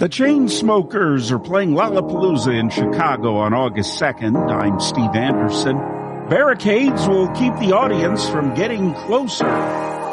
The Chainsmokers are playing Lollapalooza in Chicago on August 2nd. I'm Steve Anderson. Barricades will keep the audience from getting closer.